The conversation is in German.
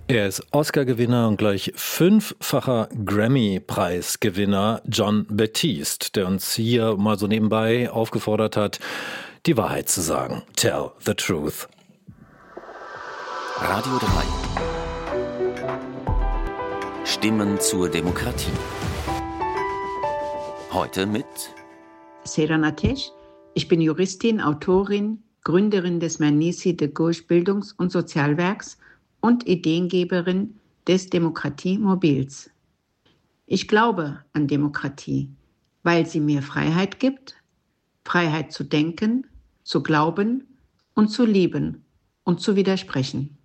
Er ist Oscar-Gewinner und gleich 5-facher Grammy-Preisgewinner Jon Batiste, der uns hier mal so nebenbei aufgefordert hat, die Wahrheit zu sagen. Tell the truth. Radio 3. Stimmen zur Demokratie. Heute mit Seyran Ateş. Ich bin Juristin, Autorin, Gründerin des Merci de Gauche Bildungs- und Sozialwerks und Ideengeberin des Demokratie-Mobils. Ich glaube an Demokratie, weil sie mir Freiheit gibt, Freiheit zu denken, zu glauben und zu lieben und zu widersprechen.